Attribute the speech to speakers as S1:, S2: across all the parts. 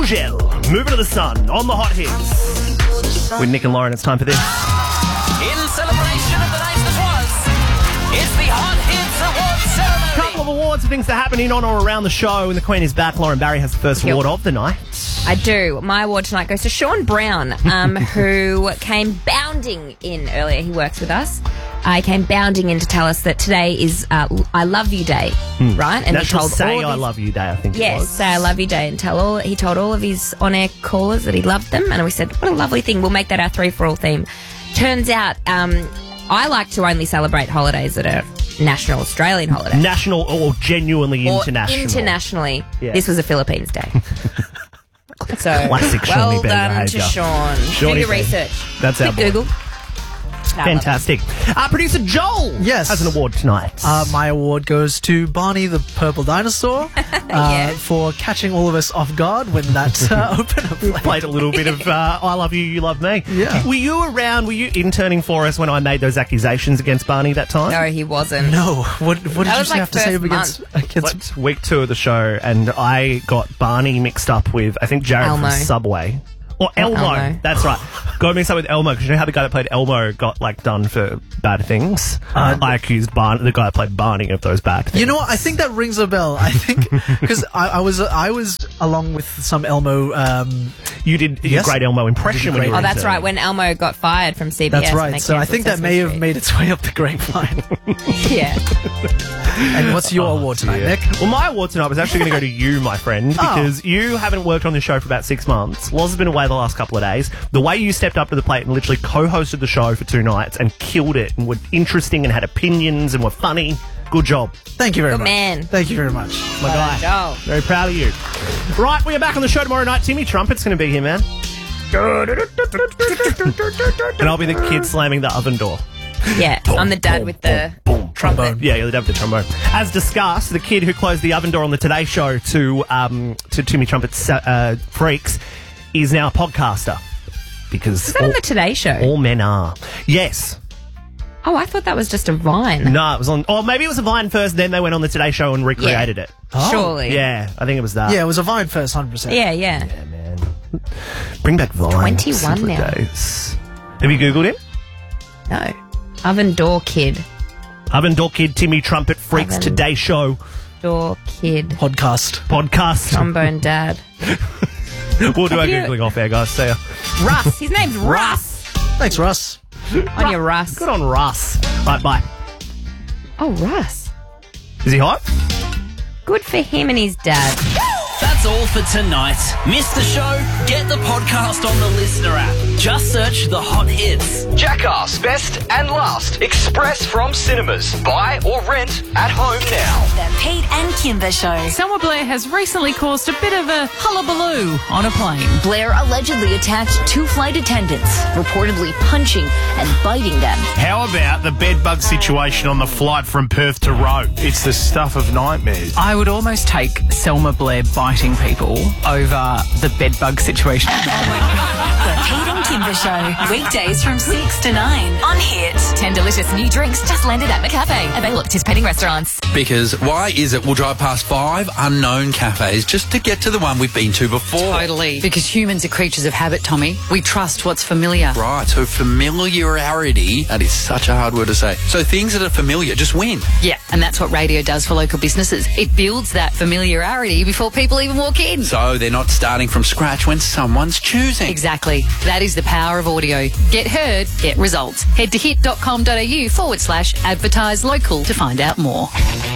S1: Angel, Moving to the Sun on the Hot Hits. With Nick and Lauren, it's time for this.
S2: In celebration of the night that was, it's the Hot Hits Awards ceremony.
S1: A couple of awards for things that happen in, on, or around the show, and the Queen is back. Lauren Barry has the first award of the night.
S3: I do. My award tonight goes to Sean Brown, who came bounding in earlier. He works with us. He came bounding in to tell us that today is I Love You Day, right? And
S1: National
S3: he told
S1: Say
S3: all
S1: I Love You Day, I think it
S3: Yes,
S1: was.
S3: Say I Love You Day. And he told all of his on-air callers that he loved them. And we said, what a lovely thing. We'll make that our 3-for-all theme. Turns out I like to only celebrate holidays that are national Australian holidays.
S1: National or genuinely
S3: Or
S1: international.
S3: internationally.
S1: Yeah.
S3: This was a Philippines Day. So,
S1: Classic
S3: well
S1: Shawnee Bear
S3: done to
S1: behaviour.
S3: Sean.
S1: Shawnee
S3: Do your
S1: Bear.
S3: research.
S1: That's our
S3: Quick
S1: boy.
S3: Google. No, I love it.
S1: Fantastic. Producer Joel has an award tonight.
S4: My award goes to Barney the Purple Dinosaur for catching all of us off guard when that opener played.
S1: Played a little bit of I Love You, You Love Me.
S4: Yeah.
S1: Were you around, were you interning for us when I made those accusations against Barney that time?
S3: No, he wasn't.
S4: No, what did
S3: That
S4: you
S3: was like
S4: have to say
S3: first
S4: against
S1: It's week 2 of the show, and I got Barney mixed up with, I think, Jared
S3: Elmo.
S1: from Subway. Or Elmo.
S3: Elmo.
S1: That's right. Got mixed up with Elmo, because you know how the guy that played Elmo got, done for bad things? I accused the guy that played Barney of those bad things.
S4: You know what? I think that rings a bell. I think because I was along with some Elmo.
S1: You did a
S4: Yes.
S1: great Elmo impression when you were
S3: Oh, that's
S1: interning.
S3: right. When Elmo got fired from CBS.
S4: That's
S3: and
S4: right.
S3: they
S4: So I
S3: cancelled
S4: think that
S3: Sesame
S4: may have
S3: Street.
S4: made its way up the grapevine.
S3: Yeah.
S4: And what's your award tonight,
S1: dear.
S4: Nick?
S1: Well, my award tonight was actually going to go to you, my friend, because you haven't worked on this show for about 6 months. Loz has been away the last couple of days. The way you stepped up to the plate and literally co-hosted the show for 2 nights and killed it and were interesting and had opinions and were funny. Good job.
S4: Thank you very
S3: Good
S4: much.
S3: man.
S4: Thank you very much.
S1: My guy.
S3: Joel.
S1: Very proud of you. Right, we are back on the show tomorrow night. Timmy Trumpet's going to be here, man. And I'll be the kid slamming the oven door.
S3: Yeah. I'm the dad with the
S4: Trombone.
S1: Yeah, you're the dad with the trombone. As discussed, the kid who closed the oven door on the Today Show to Timmy Trumpet's Freaks is now a podcaster. Because
S3: Is that on the Today Show?
S1: all men are. Yes.
S3: Oh, I thought that was just a Vine.
S1: No, it was on... Oh, maybe it was a Vine first, then they went on the Today Show and recreated it.
S3: Surely.
S1: Yeah, I think it was that.
S4: Yeah, it was a Vine first, 100%.
S3: Yeah.
S1: Yeah, man. Bring back Vine.
S3: 21
S1: Simpler
S3: now.
S1: Days. Have you Googled him?
S3: No. Oven Door Kid.
S1: Oven Door Kid, Timmy Trumpet, Freaks,
S3: Oven.
S1: Today Show,
S3: Door Kid.
S1: podcast.
S3: Trombone Dad.
S1: We'll do our
S3: you-
S1: Googling off air, guys. See ya.
S3: Russ. His name's Russ.
S4: Thanks, Russ.
S3: On your Russ.
S1: Good on Russ. Right, bye.
S3: Oh, Russ.
S1: Is he hot?
S3: Good for him and his dad.
S2: That's all for tonight. Miss the show? Get the podcast on the Listener app. Just search the Hot Hits.
S5: Jackass Best and Last Express from cinemas. Buy or rent at home now.
S6: The Pete and Kimber Show.
S7: Selma Blair has recently caused a bit of a hullabaloo on a plane.
S6: Blair allegedly attacked 2 flight attendants, reportedly punching and biting them.
S8: How about the bedbug situation on the flight from Perth to Rome? It's the stuff of nightmares.
S7: I would almost take Selma Blair biting people over the bedbug situation.
S6: The Pete and Kimber Show. Weekdays from 6 to 9 on Hit. 10 delicious new drinks just landed at McCafe. Available at participating restaurants.
S9: Because why is it we'll drive past 5 unknown cafes just to get to the one we've been to before?
S10: Totally. Because humans are creatures of habit, Tommy. We trust what's familiar.
S9: Right, so familiarity, that is such a hard word to say. So things that are familiar just win.
S10: Yeah, and that's what radio does for local businesses. It builds that familiarity before people even walk in.
S9: So they're not starting from scratch when someone's choosing.
S10: Exactly. That is the power of audio. Get heard, get results. Head to hit.com.au/advertise local to find out more.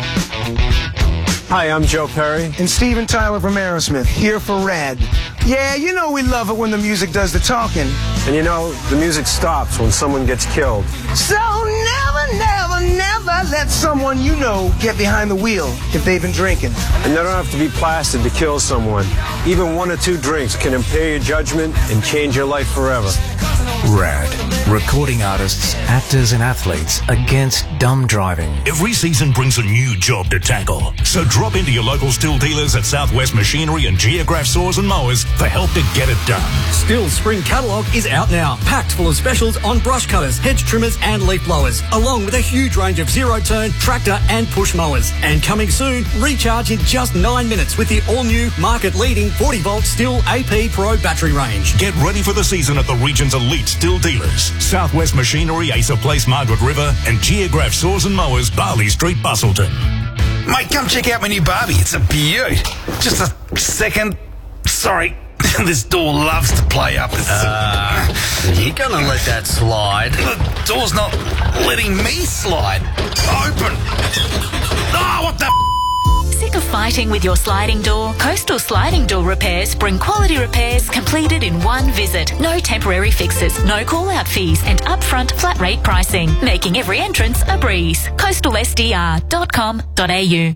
S11: Hi, I'm Joe Perry. And Steven Tyler from Aerosmith, here for Rad. Yeah, you know we love it when the music does the talking.
S12: And you know, the music stops when someone gets killed.
S11: So never, never, never let someone you know get behind the wheel if they've been drinking.
S12: And they don't have to be plastered to kill someone. Even 1 or 2 drinks can impair your judgment and change your life forever.
S13: RAD. Recording artists, actors and athletes against dumb driving.
S14: Every season brings a new job to tackle. So drop into your local Still dealers at Southwest Machinery and Geograph Saws and Mowers for help to get it done.
S15: Still's spring catalogue is out now, packed full of specials on brush cutters, hedge trimmers and leaf blowers, along with a huge range of zero-turn, tractor and push mowers. And coming soon, recharge in just 9 minutes with the all-new, market-leading 40-volt Still AP Pro battery range.
S14: Get ready for the season at the region's elite Still dealers. Southwest Machinery, Asa Place, Margaret River, and Geograph Saws and Mowers, Barley Street, Bustleton.
S16: Mate, come check out my new Barbie. It's a beaut. Just a second. Sorry. This door loves to play up.
S17: You're gonna let that slide?
S16: The door's not letting me slide. Open. Oh, what the
S6: Sick of fighting with your sliding door? Coastal Sliding Door Repairs bring quality repairs completed in one visit. No temporary fixes, no call-out fees and upfront flat rate pricing, making every entrance a breeze. coastalsdr.com.au.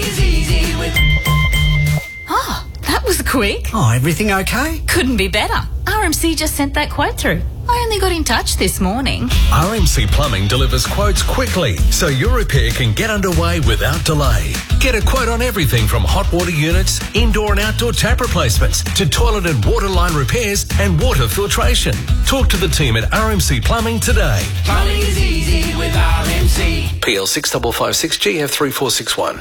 S10: Oh, that was quick.
S15: Oh, everything okay?
S10: Couldn't be better. RMC just sent that quote through. I only got in touch this morning.
S18: RMC Plumbing delivers quotes quickly, so your repair can get underway without delay. Get a quote on everything from hot water units, indoor and outdoor tap replacements, to toilet and water line repairs and water filtration. Talk to the team at RMC Plumbing today.
S2: Plumbing is easy with RMC.
S18: PL 6556 GF 3461.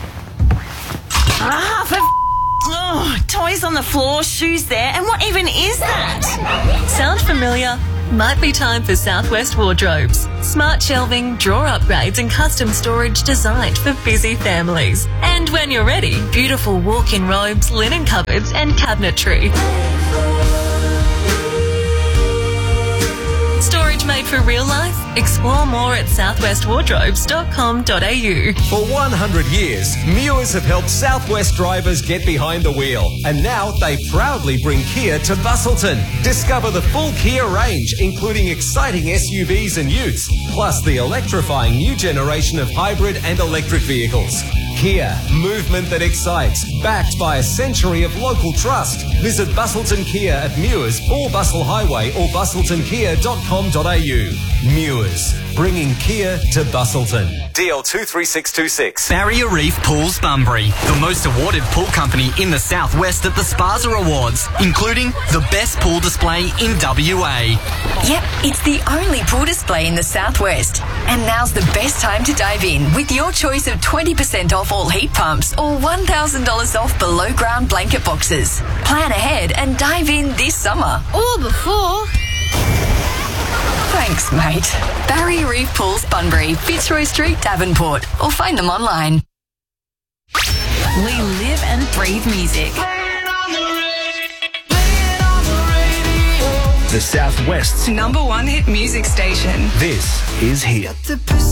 S10: Toys on the floor, shoes there, and what even is that?
S19: Sound familiar? Might be time for Southwest Wardrobes. Smart shelving, drawer upgrades and custom storage designed for busy families. And when you're ready, beautiful walk-in robes, linen cupboards and cabinetry. Storage made for real life? Explore more at southwestwardrobes.com.au.
S20: For 100 years, Mewers have helped Southwest drivers get behind the wheel. And now they proudly bring Kia to Bustleton. Discover the full Kia range, including exciting SUVs and utes, plus the electrifying new generation of hybrid and electric vehicles. Kia, movement that excites, backed by a century of local trust. Visit Bustleton Kia at Mewers, or Bustle Highway, or bustletonkia.com.au. Mewers, bringing Kia to Bustleton. DL 23626.
S21: Barrier Reef Pools Bunbury, the most awarded pool company in the Southwest at the Spaza Awards, including the best pool display in WA.
S22: Yep, it's the only pool display in the Southwest. And now's the best time to dive in with your choice of 20% off all heat pumps or $1,000 off below ground blanket boxes. Plan ahead and dive in this summer.
S10: Or before.
S22: Thanks, mate. Barrier Reef Pools Bunbury, Fitzroy Street, Davenport. Or find them online.
S6: We live and breathe music.
S13: The Southwest's
S23: #1 hit music station.
S13: This is Hit.